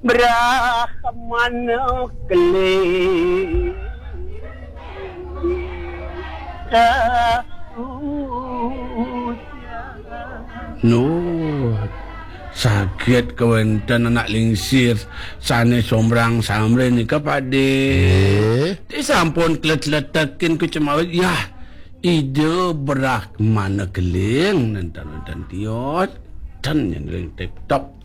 Brahmana kele No, sakit kewenten anak lingsir sane sombrang samre ni kapade. Di sampun klet-kletekin ku cemawit ya. Ide berak mana keling nanti tiot dan yang tiktok.